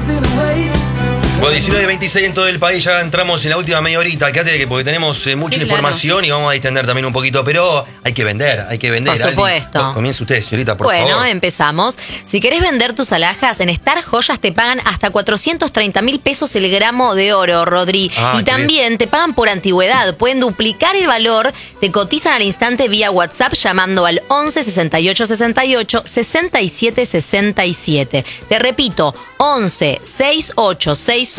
Bueno, 19:26 en todo el país, ya entramos en la última media horita, quédate porque tenemos mucha información y vamos a distender también un poquito, pero hay que vender. Por supuesto. Aldi, comience usted, señorita, por favor. Bueno, empezamos. Si querés vender tus alhajas, en Star Joyas te pagan hasta 430.000 pesos el gramo de oro, Rodri. Y también te pagan por antigüedad, pueden duplicar el valor, te cotizan al instante vía WhatsApp llamando al 11 68 68 67 67. Te repito, 11 68 68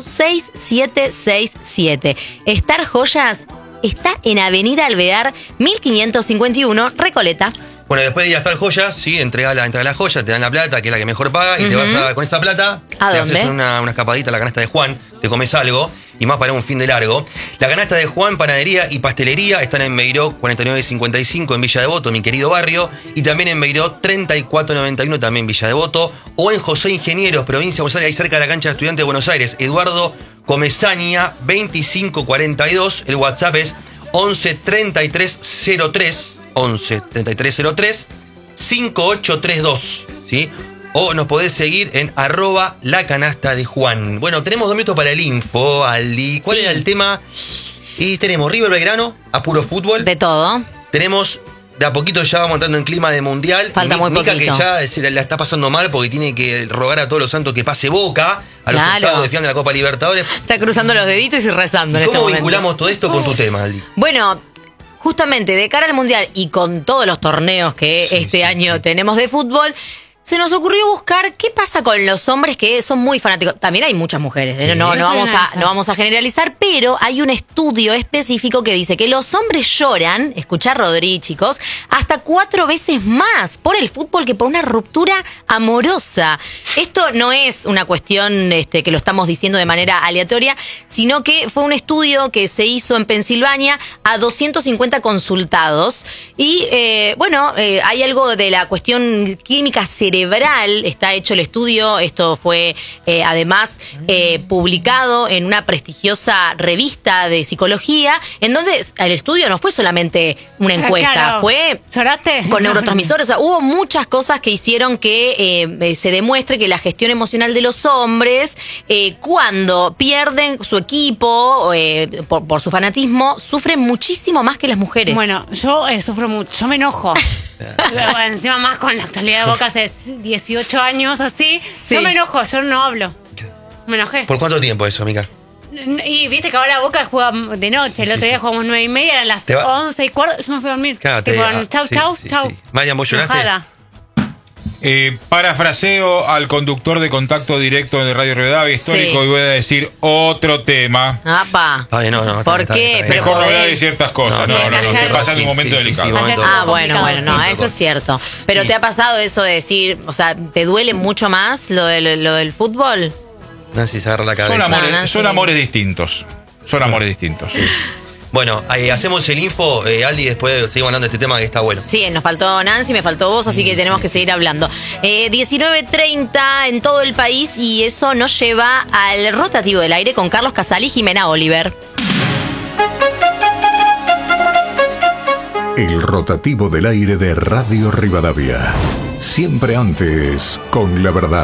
6767. Star Joyas está en Avenida Alvear 1551, Recoleta. Bueno, después de ir a Star Joyas, sí, entrega la joya, te dan la plata, que es la que mejor paga, y te vas con esa plata, ¿a te dónde? haces una escapadita a la canasta de Juan, te comes algo, y más para un fin de largo. La canasta de Juan, panadería y pastelería, están en Meiró 4955 en Villa Devoto, mi querido barrio, y también en Meiró 3491, también Villa Devoto, o en José Ingenieros, provincia de Buenos Aires, ahí cerca de la cancha de Estudiantes de Buenos Aires, Eduardo Comesaña 2542, el WhatsApp es 11 3303 5832, ¿sí? O nos podés seguir en @lacanasta de Juan. Bueno, tenemos 2 minutos para el info, Aldi. ¿Cuál era el tema? Y tenemos River Belgrano, a puro fútbol. De todo. Tenemos, de a poquito ya vamos entrando en clima de mundial. Falta muy Mica poquito. que ya la está pasando mal porque tiene que rogar a todos los santos que pase Boca a los octavos de final de la Copa Libertadores. Está cruzando los deditos y rezando en ¿Y este cómo momento. vinculamos todo esto con tu tema, Aldi? Bueno, justamente de cara al Mundial y con todos los torneos que este año tenemos de fútbol, se nos ocurrió buscar qué pasa con los hombres que son muy fanáticos. También hay muchas mujeres, ¿eh? No vamos a generalizar, pero hay un estudio específico que dice que los hombres lloran, escuchá Rodri, chicos, hasta 4 veces más por el fútbol que por una ruptura amorosa. Esto no es una cuestión que lo estamos diciendo de manera aleatoria, sino que fue un estudio que se hizo en Pensilvania a 250 consultados. Y hay algo de la cuestión química cerebral, está hecho el estudio, esto fue además publicado en una prestigiosa revista de psicología, en donde el estudio no fue solamente una encuesta, Claro. fue ¿Lloraste? con neurotransmisores, o sea, hubo muchas cosas que hicieron que se demuestre que la gestión emocional de los hombres, cuando pierden su equipo por su fanatismo, sufren muchísimo más que las mujeres. Bueno, yo sufro mucho, yo me enojo. Luego, encima más con la actualidad de Boca hace 18 años así, Sí. yo me enojo, yo no hablo. Me enojé. ¿Por cuánto tiempo eso, amiga? Y viste que ahora Boca juega de noche, el otro día jugamos 9:30, eran las 11:15, yo me fui a dormir. Claro, Chau. Marian, ¿vos lloraste? Enojada. Parafraseo al conductor de Contacto Directo de Radio Rivadavia histórico, Sí. y voy a decir otro tema. ¡Apa! Está bien, no. ¿Por qué? Pero Mejor no hablar podés- de ciertas cosas. No, estoy pasando un momento delicado. momento- Ah, bueno, complicado, eso es cierto. Pero ¿te ha pasado eso de decir, o sea, te duele mucho más lo del fútbol? Nancy se agarra la cabeza. Son amores distintos. Son amores distintos. Bueno, hacemos el info, Aldi, y después seguimos hablando de este tema que está bueno. Sí, nos faltó Nancy, me faltó vos, así que tenemos que seguir hablando. 19:30 en todo el país y eso nos lleva al rotativo del aire con Carlos Casal y Jimena Oliver. El rotativo del aire de Radio Rivadavia. Siempre antes con la verdad.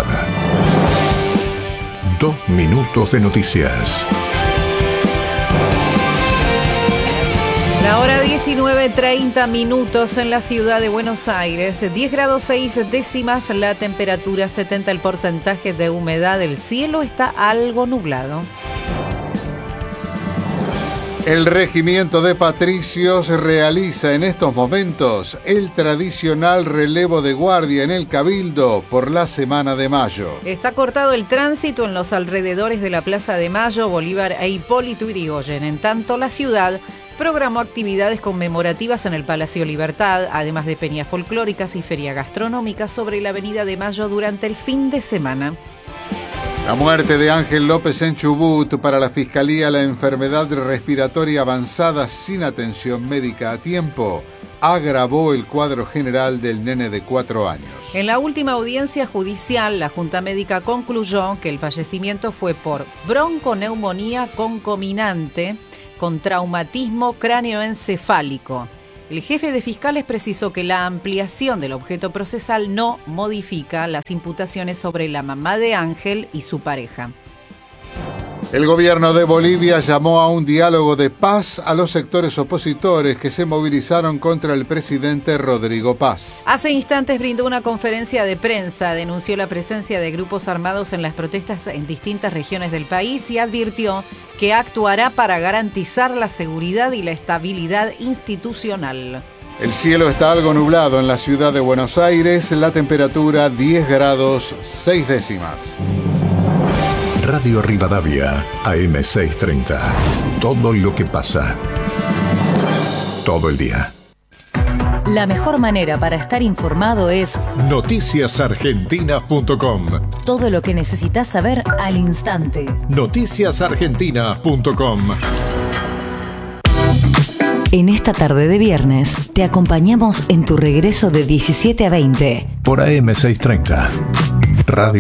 2 minutos de noticias. La hora 19:30 minutos en la ciudad de Buenos Aires, 10 grados 6 décimas la temperatura, 70 el porcentaje de humedad, el cielo está algo nublado. El regimiento de patricios realiza en estos momentos el tradicional relevo de guardia en el Cabildo por la Semana de Mayo. Está cortado el tránsito en los alrededores de la Plaza de Mayo, Bolívar e Hipólito Yrigoyen. En tanto, la ciudad programó actividades conmemorativas en el Palacio Libertad, además de peñas folclóricas y feria gastronómica sobre la Avenida de Mayo durante el fin de semana. La muerte de Ángel López en Chubut, para la Fiscalía la enfermedad respiratoria avanzada sin atención médica a tiempo agravó el cuadro general del nene de 4 años. En la última audiencia judicial, la Junta Médica concluyó que el fallecimiento fue por bronconeumonía concominante con traumatismo cráneoencefálico. El jefe de fiscales precisó que la ampliación del objeto procesal no modifica las imputaciones sobre la mamá de Ángel y su pareja. El gobierno de Bolivia llamó a un diálogo de paz a los sectores opositores que se movilizaron contra el presidente Rodrigo Paz. Hace instantes brindó una conferencia de prensa, denunció la presencia de grupos armados en las protestas en distintas regiones del país y advirtió que actuará para garantizar la seguridad y la estabilidad institucional. El cielo está algo nublado en la ciudad de Buenos Aires, la temperatura 10 grados 6 décimas. Radio Rivadavia, AM630. Todo lo que pasa. Todo el día. La mejor manera para estar informado es noticiasargentinas.com. todo lo que necesitas saber al instante. noticiasargentinas.com. En esta tarde de viernes te acompañamos en tu regreso de 17 a 20. Por AM630. Radio